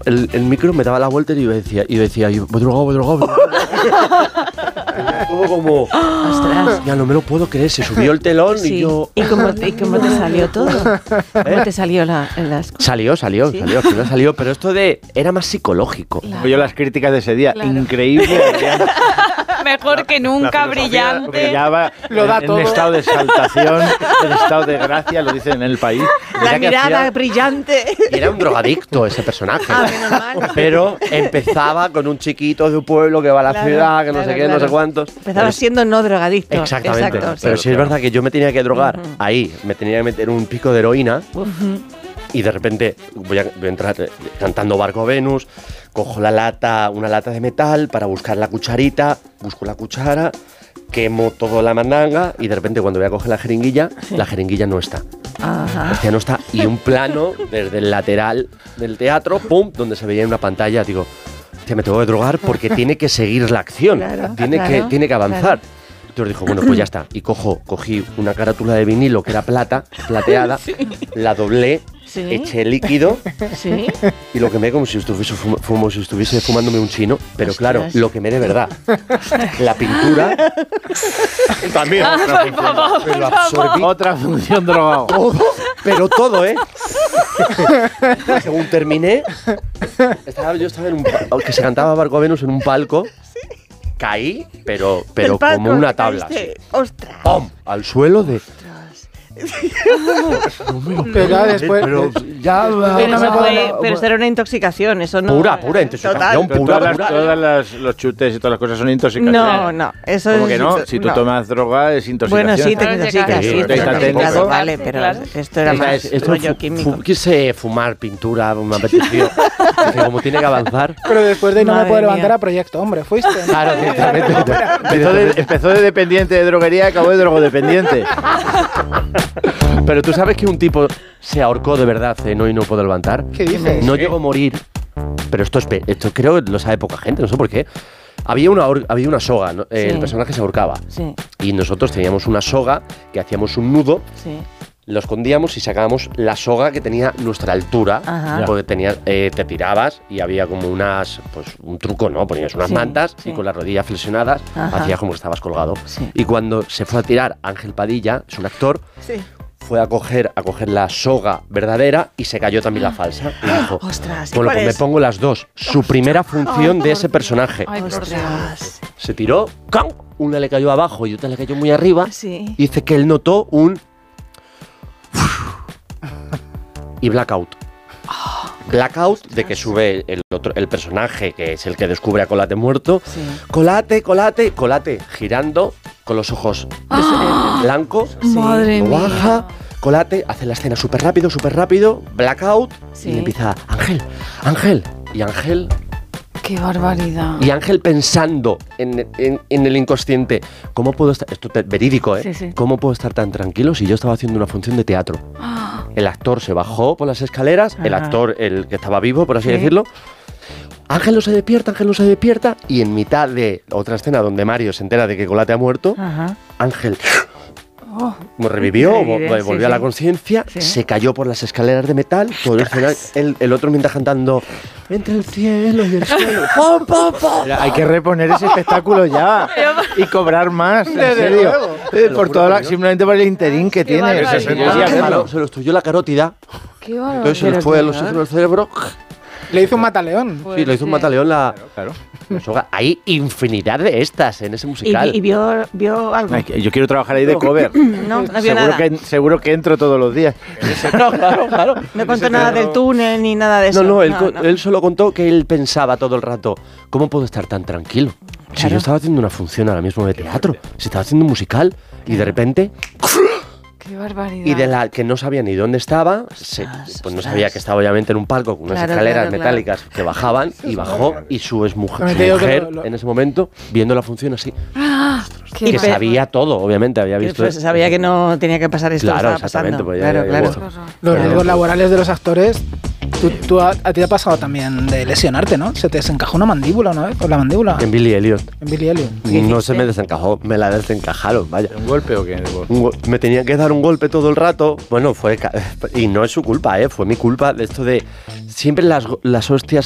el micro, me daba la vuelta y yo decía, voy drogado. Todo como, ostras, ya no me lo puedo creer, se subió el telón sí. y yo... ¿Y cómo te salió todo? ¿Cómo te salió las cosas? Salió, al final salió, pero esto era más psicológico. Claro. Yo las críticas de ese día, increíble. Mejor que nunca, brillante. Brillaba Lo da en todo. estado de exaltación, en estado de gracia, lo dicen en el país. La que mirada hacía- brillante. Y era un drogadicto ese personaje. Menos mal. Pero empezaba con un chiquito de un pueblo que va a la Claro, ciudad, que no sé claro, qué, no claro. sé cuántos. Empezaba Pero- siendo no drogadicto. Exactamente. Exacto, Pero sí. sí es verdad que yo me tenía que drogar ahí, me tenía que meter un pico de heroína y de repente voy a entrar cantando Barco Venus, cojo una lata de metal para buscar la cucharita, busco la cuchara, quemo toda la mandanga y de repente cuando voy a coger la jeringuilla no está. Ajá. Hostia, no está. Y un plano desde el lateral del teatro, pum, donde se veía en una pantalla, digo, hostia, me tengo que drogar porque tiene que seguir la acción, Claro, tiene que avanzar. Entonces dijo, bueno, pues ya está. Y cogí una carátula de vinilo que era plateada, la doblé, Sí. eché líquido Sí. y lo quemé como si estuviese fumándome un chino. Pero Ostras. claro, lo quemé de verdad. La pintura también. Pero absorbí Otra función drogado. todo, pero todo, ¿eh? Según terminé, yo estaba en un palco, que se cantaba Barco Venus en un palco, caí, pero Del palco, como una tabla. caíste. Así. Ostras. ¡Pum! Al suelo de... Pero claro, después... Pero ya... Pero esto era una intoxicación, eso no. Pura intoxicación, Total. pura. Todos los chutes y todas las cosas son intoxicaciones. No, eso ¿Cómo es. que no? Si tú no. tomas droga es intoxicación. Bueno, sí, te Claro, intoxicas, sí, sí, sí, te está intoxicas, técnico. vale, pero Claro. esto era más Esto rollo químico. quise fumar pintura, me apeteció. Dije, como tiene que avanzar... Pero después de No Madre me puedo levantar mía. a Proyecto Hombre, fuiste. ¿no? Claro, Empezó de dependiente de droguería y acabó de drogodependiente. Pero tú sabes que un tipo se ahorcó de verdad en Hoy no puedo levantar. ¿Qué dices? No llegó a morir, pero esto creo que lo sabe poca gente, no sé por qué. Había una soga, ¿no? El Sí. personaje se ahorcaba. Sí, Y nosotros teníamos una soga que hacíamos un nudo, sí. lo escondíamos y sacábamos la soga que tenía nuestra altura. Ajá. Porque te tirabas y había como un truco, ¿no? Ponías unas Sí, mantas sí. y con las rodillas flexionadas Ajá. hacías como que estabas colgado. Sí. Y cuando se fue a tirar Ángel Padilla, es un actor, Sí. fue a coger la soga verdadera y se cayó también la falsa. Y dijo, Ostras, bueno, ¿cuál pues me es? pongo las dos. Su primera función de ese personaje. Ay, por Dios. Ostras. Se tiró, ¡cam! Una le cayó abajo y otra le cayó muy arriba. Sí. Y dice que él notó un... y blackout. Blackout de que sube el personaje, que es el que descubre a Colate muerto. Sí. Colate girando con los ojos blancos. Madre Lo mía. baja, Colate hace la escena súper rápido, blackout, Sí. y empieza Ángel. Y Ángel pensando en el inconsciente, ¿cómo puedo estar? Esto es verídico, ¿eh? Sí, sí. ¿Cómo puedo estar tan tranquilo si yo estaba haciendo una función de teatro? El actor se bajó por las escaleras, el Ajá. actor, el que estaba vivo, por así Sí. decirlo. Ángel no se despierta, y en mitad de otra escena donde Mario se entera de que Colate ha muerto, Ajá. Ángel revivió, Revive, volvió sí, a la sí. conciencia, Sí. se cayó por las escaleras de metal, todo el escenario, el otro mientras cantando entre el cielo y el suelo. ¡Pum, pum, pum! Hay que reponer ese espectáculo ya y cobrar más, en serio. Por simplemente por el interín que tiene. barbaridad. Yo sí a verlo. Se lo estudió la carótida, Qué entonces se le Pero fue qué el oxígeno al cerebro. Le hizo un mataleón. Sí, lo hizo un mataleón la Claro. soga. Hay infinidad de estas en ese musical. ¿Y vio algo? Ay, yo quiero trabajar ahí de cover. No vio nada. Seguro que entro todos los días. Claro. No contó nada del túnel ni nada de eso. No, él solo contó que él pensaba todo el rato, ¿cómo puedo estar tan tranquilo? Si Claro. yo estaba haciendo una función ahora mismo de teatro, si estaba haciendo un musical, y de repente, Qué barbaridad. y de la que no sabía ni dónde estaba, pues no sabía que estaba obviamente en un palco con unas Claro, escaleras claro, metálicas que bajaban, y bajó, y su También te digo que mujer lo- en ese momento, viendo la función así, Qué que sabía todo, obviamente, había visto... Pues sabía que no tenía que pasar esto. Claro, que estaba exactamente, pasando. pues ya- claro, ya- claro. bueno. Los riesgos laborales de los actores. A ti te ha pasado también de lesionarte, ¿no? Se te desencajó una mandíbula una vez, por la mandíbula. En Billy Elliot. En Billy Elliot. No se me desencajó, me la desencajaron, vaya. ¿Un golpe o qué? Me tenían que dar un golpe todo el rato. Bueno, y no es su culpa, fue mi culpa de esto de siempre las hostias